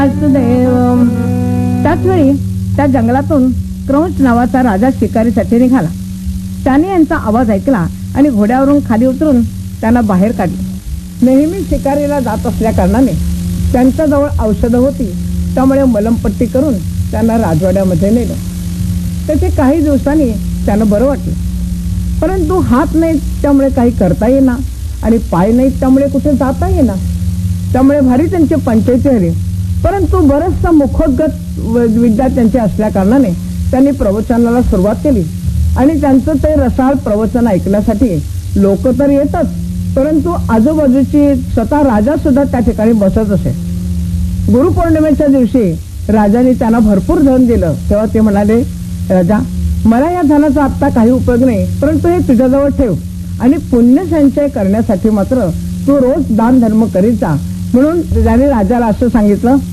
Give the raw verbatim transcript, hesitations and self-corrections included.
वासुदेव. त्याच वेळी त्या जंगलातून क्रौंच नावाचा राजा शिकारीसाठी निघाला. त्याने यांचा आवाज ऐकला आणि घोड्यावरून खाली उतरून त्यांना बाहेर काढले. नेहमी शिकारीला जात असल्या कारणाने त्यांच्याजवळ औषधं होती, त्यामुळे मलमपट्टी करून त्यांना राजवाड्यामध्ये नेलं. त्याचे काही दिवसांनी त्यांना बरं वाटलं, परंतु हात नाहीत त्यामुळे काही करता येईना आणि पाय नाहीत त्यामुळे कुठे जाता येईना. त्यामुळे भारी त्यांचे पंचायती हरी. परंतु बरचसा मुखोद्गत विद्या त्यांची असल्या कारणाने त्यांनी प्रवचनाला सुरुवात केली आणि त्यांचं ते रसाळ प्रवचन ऐकण्यासाठी लोक तर येतात, परंतु आजूबाजूची स्वतः राजा सुद्धा त्या ठिकाणी बसत असे. गुरुपौर्णिमेच्या दिवशी राजाने त्यांना भरपूर धन दिलं. तेव्हा ते म्हणाले, राजा, मला या धनाचा आत्ता काही उपयोग नाही, परंतु हे तुझ्याजवळ ठेव आणि पुण्य संचय करण्यासाठी मात्र तू रोज दान धर्म करीत जा. म्हणून त्याने राजाला असं सांगितलं,